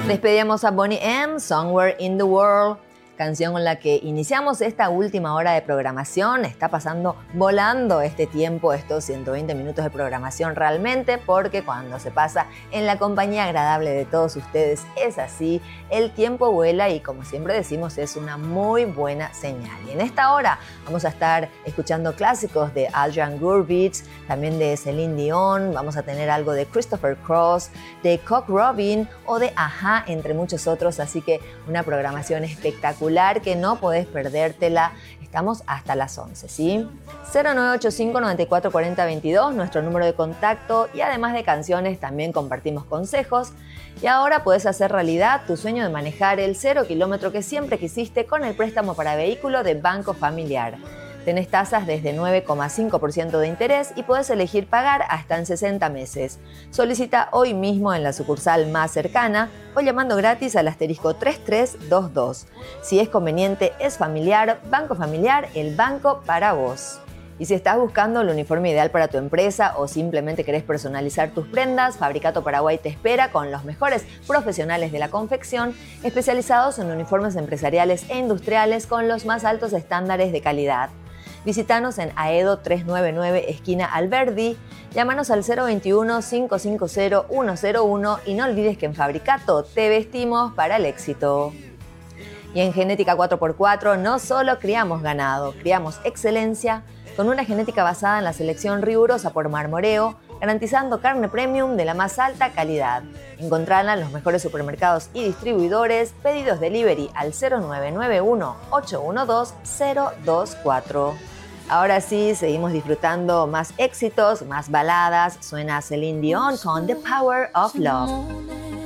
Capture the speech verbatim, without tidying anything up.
Despedíamos a Boney M, Somewhere in the World, canción con la que iniciamos esta última hora de programación. Está pasando volando este tiempo, estos ciento veinte minutos de programación realmente, porque cuando se pasa en la compañía agradable de todos ustedes es así, el tiempo vuela y, como siempre decimos, es una muy buena señal. Y en esta hora vamos a estar escuchando clásicos de Adrian Gurvitz, también de Celine Dion, vamos a tener algo de Christopher Cross, de Cock Robin o de A-ha, entre muchos otros, así que una programación espectacular que no podés perdértela. Estamos hasta las once, ¿sí? cero nueve ocho cinco, nueve cuatro cuatro cero, veintidós, nuestro número de contacto, y además de canciones también compartimos consejos. Y ahora podés hacer realidad tu sueño de manejar el cero kilómetro que siempre quisiste con el préstamo para vehículo de Banco Familiar. Tenés tasas desde nueve coma cinco por ciento de interés y podés elegir pagar hasta en sesenta meses. Solicita hoy mismo en la sucursal más cercana o llamando gratis al asterisco tres tres dos dos. Si es conveniente, es familiar, Banco Familiar, el banco para vos. Y si estás buscando el uniforme ideal para tu empresa o simplemente querés personalizar tus prendas, Fabricato Paraguay te espera con los mejores profesionales de la confección, especializados en uniformes empresariales e industriales con los más altos estándares de calidad. Visítanos en Aedo trescientos noventa y nueve, esquina Alberdi. Llámanos al cero veintiuno, quinientos cincuenta, ciento uno y no olvides que en Fabricato te vestimos para el éxito. Y en Genética cuatro por cuatro no solo criamos ganado, criamos excelencia con una genética basada en la selección rigurosa por marmoreo, garantizando carne premium de la más alta calidad. Encontrala en los mejores supermercados y distribuidores. Pedidos delivery al cero nueve nueve uno, ocho uno dos, cero dos cuatro. Ahora sí, seguimos disfrutando más éxitos, más baladas. Suena Celine Dion con The Power of Love.